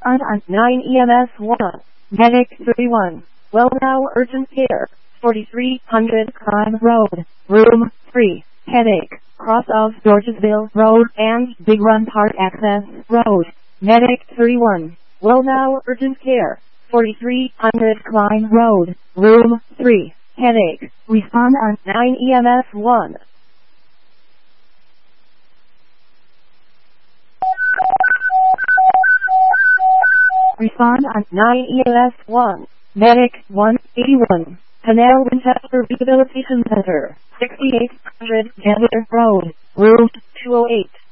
On 9 EMS 1. Medic 31. Well now urgent care. 4300 Crime Road. Room 3. Headache. Cross of Georgesville Road and Big Run Park Access Road. Medic 31. Well now urgent care. 4300 Klein Road. Room 3. Headache. Respond on 9 EMS 1. Respond on 9 EMS 1. Medic 181. Canal Winchester Rehabilitation Center. 6800 Denver Road. Room 208.